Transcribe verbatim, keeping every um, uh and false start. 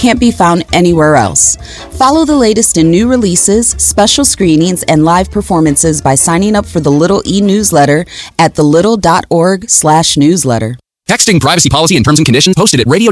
can't be found anywhere else. Follow the latest in new releases, special screenings, and live performances by signing up for the Little e-newsletter at the little dot org slash newsletter. Texting privacy policy and terms and conditions posted at radio